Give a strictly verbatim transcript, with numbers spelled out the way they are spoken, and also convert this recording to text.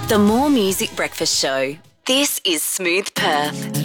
The More Music Breakfast Show. This is Smooth Perth.